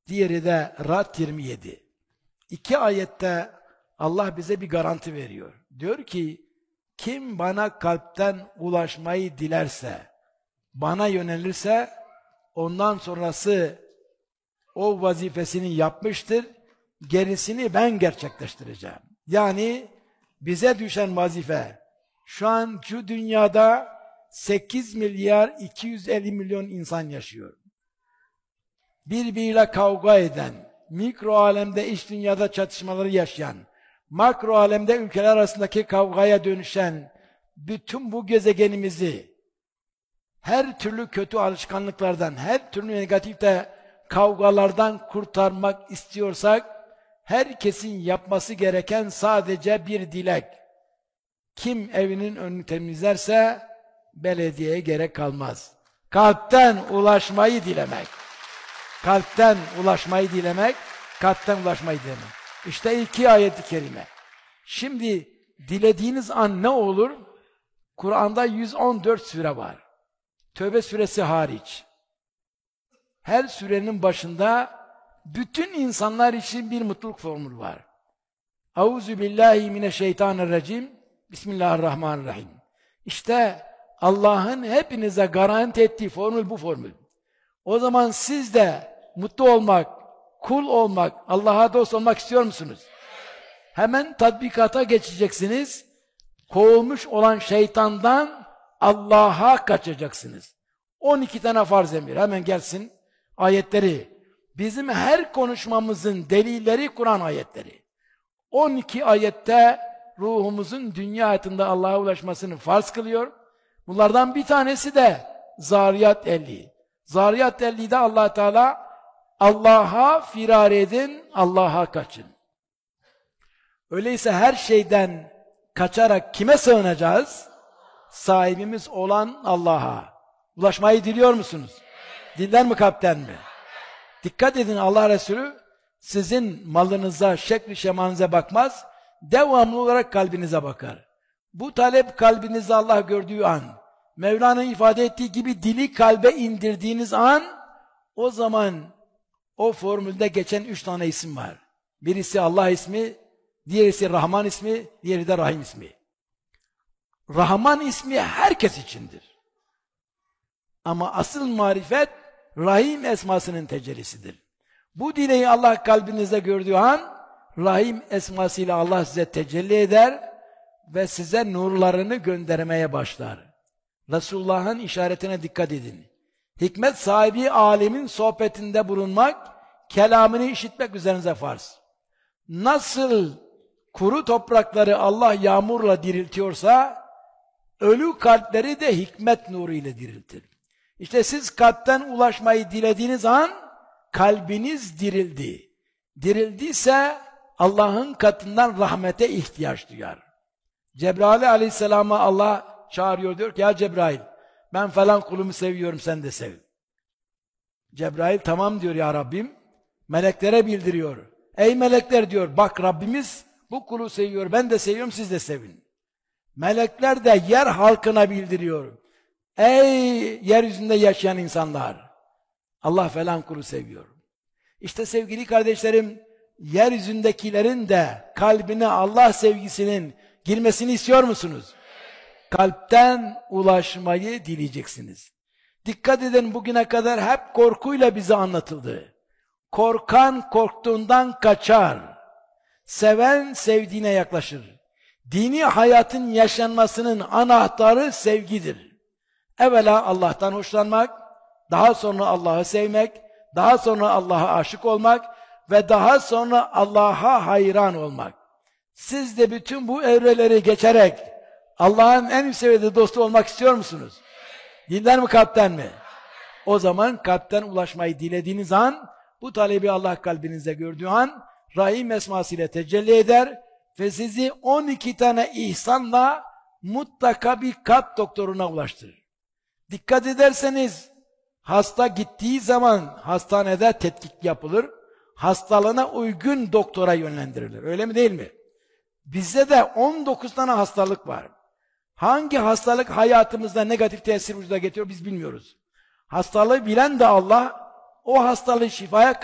diğeri de Ra'd 27. İki ayette Allah bize bir garanti veriyor. Diyor ki, kim bana kalpten ulaşmayı dilerse, bana yönelirse, ondan sonrası o vazifesini yapmıştır, gerisini ben gerçekleştireceğim. Yani bize düşen vazife, şu an şu dünyada 8 milyar 250 milyon insan yaşıyor. Birbiriyle kavga eden, mikro alemde iç dünyada çatışmaları yaşayan, makro alemde ülkeler arasındaki kavgaya dönüşen bütün bu gezegenimizi her türlü kötü alışkanlıklardan, her türlü negatifte kavgalardan kurtarmak istiyorsak, herkesin yapması gereken sadece bir dilek. Kim evinin önünü temizlerse belediyeye gerek kalmaz. Kalpten ulaşmayı dilemek. Kalpten ulaşmayı dilemek, kalpten ulaşmayı dilemek. İşte iki ayet-i kerime. Şimdi dilediğiniz an ne olur? Kur'an'da 114 sure var. Tövbe suresi hariç. Her surenin başında bütün insanlar için bir mutluluk formülü var. Euzubillahimineşşeytanirracim. Bismillahirrahmanirrahim. İşte Allah'ın hepinize garanti ettiği formül bu formül. O zaman siz de mutlu olmak, kul olmak, Allah'a dost olmak istiyor musunuz? Hemen tatbikata geçeceksiniz. Kovulmuş olan şeytandan Allah'a kaçacaksınız. 12 tane farz emir. Hemen gelsin ayetleri. Bizim her konuşmamızın delilleri Kur'an ayetleri. 12 ayette ruhumuzun dünya hayatında Allah'a ulaşmasını farz kılıyor. Bunlardan bir tanesi de Zariyat 50. Zariyat 50'de Allah Teala Allah'a firar edin, Allah'a kaçın. Öyleyse her şeyden kaçarak kime sığınacağız? Sahibimiz olan Allah'a. Ulaşmayı diliyor musunuz? Dilden mi, kalpten mi? Dikkat edin, Allah Resulü sizin malınıza, şekli şemanıza bakmaz, devamlı olarak kalbinize bakar. Bu talep kalbinizde Allah gördüğü an, Mevla'nın ifade ettiği gibi dili kalbe indirdiğiniz an, o zaman o formülde geçen 3 tane isim var. Birisi Allah ismi, diğerisi Rahman ismi, diğeri de Rahim ismi. Rahman ismi herkes içindir. Ama asıl marifet Rahim esmasının tecellisidir. Bu dileği Allah kalbinizde gördüğü an, Rahim esmasıyla Allah size tecelli eder ve size nurlarını göndermeye başlar. Resulullah'ın işaretine dikkat edin. Hikmet sahibi alemin sohbetinde bulunmak, kelamını işitmek üzerinize farz. Nasıl kuru toprakları Allah yağmurla diriltiyorsa, ölü kalpleri de hikmet nuru ile diriltir. İşte siz kalpten ulaşmayı dilediğiniz an, kalbiniz dirildi. Dirildiyse Allah'ın katından rahmete ihtiyaç duyar. Cebrail aleyhisselama Allah çağırıyor, diyor ki ya Cebrail, ben falan kulumu seviyorum, sen de sev. Cebrail tamam diyor ya Rabbim, meleklere bildiriyor. Ey melekler diyor, bak Rabbimiz bu kulu seviyor, ben de seviyorum, siz de sevin. Melekler de yer halkına bildiriyor. Ey yeryüzünde yaşayan insanlar, Allah falan kulu seviyor. İşte sevgili kardeşlerim, yeryüzündekilerin de kalbine Allah sevgisinin girmesini istiyor musunuz? Kalpten ulaşmayı dileyeceksiniz. Dikkat edin, bugüne kadar hep korkuyla bize anlatıldı. Korkan korktuğundan kaçar. Seven sevdiğine yaklaşır. Dini hayatın yaşanmasının anahtarı sevgidir. Evvela Allah'tan hoşlanmak, daha sonra Allah'ı sevmek, daha sonra Allah'a aşık olmak ve daha sonra Allah'a hayran olmak. Siz de bütün bu evreleri geçerek Allah'ın en sevdiği dostu olmak istiyor musunuz? Dilden mi, kalpten mi? O zaman kalpten ulaşmayı dilediğiniz an, bu talebi Allah kalbinizde gördüğü an, Rahim esmasıyla tecelli eder ve sizi 12 tane ihsanla mutlaka bir kalp doktoruna ulaştırır. Dikkat ederseniz, hasta gittiği zaman hastanede tetkik yapılır, hastalığına uygun doktora yönlendirilir. Öyle mi, değil mi? Bizde de 19 tane hastalık var. Hangi hastalık hayatımızda negatif tesir vücuda getiriyor biz bilmiyoruz. Hastalığı bilen de Allah, o hastalığı şifaya